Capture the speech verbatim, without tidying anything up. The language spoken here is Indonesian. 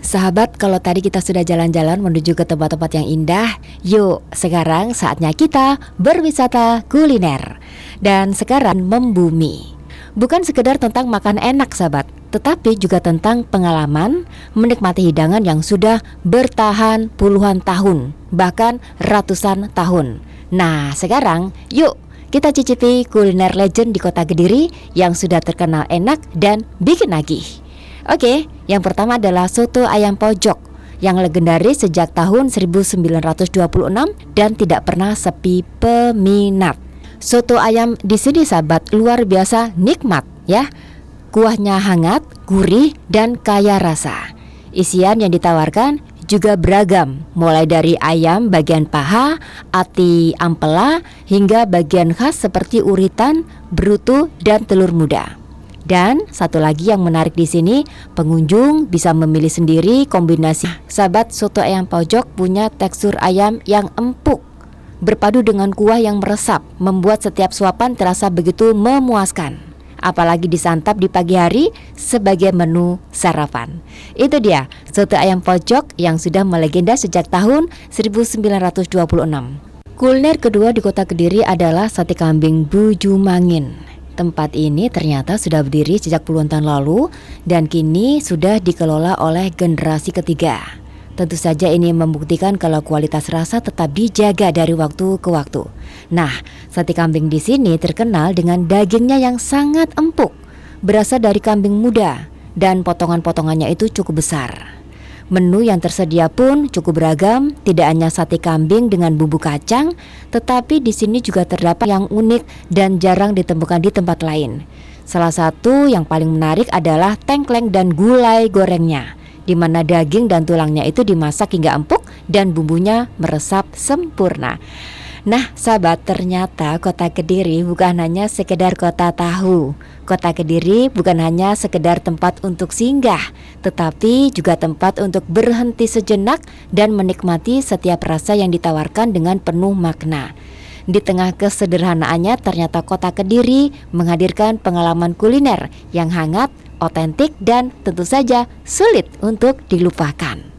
Sahabat, kalau tadi kita sudah jalan-jalan menuju ke tempat-tempat yang indah, yuk sekarang saatnya kita berwisata kuliner. Dan sekarang membumi. Bukan sekedar tentang makan enak sahabat, tetapi juga tentang pengalaman menikmati hidangan yang sudah bertahan puluhan tahun, bahkan ratusan tahun. Nah sekarang yuk kita cicipi kuliner legend di kota Kediri yang sudah terkenal enak dan bikin nagih. Oke, yang pertama adalah soto ayam pojok yang legendaris sejak tahun seribu sembilan ratus dua puluh enam dan tidak pernah sepi peminat. Soto ayam di sini sahabat luar biasa nikmat ya. Kuahnya hangat, gurih dan kaya rasa. Isian yang ditawarkan juga beragam, mulai dari ayam bagian paha, ati ampela hingga bagian khas seperti uritan, brutu dan telur muda. Dan satu lagi yang menarik di sini, pengunjung bisa memilih sendiri kombinasi. Sahabat, soto ayam pojok punya tekstur ayam yang empuk, berpadu dengan kuah yang meresap, membuat setiap suapan terasa begitu memuaskan. Apalagi disantap di pagi hari sebagai menu sarapan. Itu dia, soto ayam pojok yang sudah melegenda sejak tahun seribu sembilan ratus dua puluh enam. Kuliner kedua di kota Kediri adalah sate kambing Bujumangin. Tempat ini ternyata sudah berdiri sejak puluhan tahun lalu dan kini sudah dikelola oleh generasi ketiga. Tentu saja ini membuktikan kalau kualitas rasa tetap dijaga dari waktu ke waktu. Nah, sate kambing di sini terkenal dengan dagingnya yang sangat empuk, berasal dari kambing muda dan potongan-potongannya itu cukup besar. Menu yang tersedia pun cukup beragam, tidak hanya sate kambing dengan bumbu kacang, tetapi di sini juga terdapat yang unik dan jarang ditemukan di tempat lain. Salah satu yang paling menarik adalah tengkleng dan gulai gorengnya, di mana daging dan tulangnya itu dimasak hingga empuk dan bumbunya meresap sempurna. Nah sahabat, ternyata kota Kediri bukan hanya sekedar kota tahu. Kota Kediri bukan hanya sekedar tempat untuk singgah, tetapi juga tempat untuk berhenti sejenak dan menikmati setiap rasa yang ditawarkan dengan penuh makna. Di tengah kesederhanaannya, ternyata kota Kediri menghadirkan pengalaman kuliner yang hangat, otentik dan tentu saja sulit untuk dilupakan.